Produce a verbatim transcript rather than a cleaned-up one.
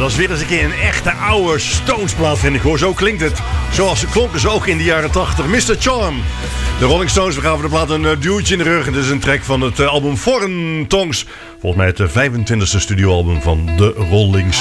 dat is weer eens een keer een echte oude Stones-plaat, vind ik hoor. Zo klinkt het. Zoals klonken ze ook in de jaren tachtig. mister Charm. De Rolling Stones, we gaven de plaat een uh, duwtje in de rug. En dit is een track van het uh, album Foreign Tongues. Volgens mij het uh, vijfentwintigste studioalbum van de Rolling Stones.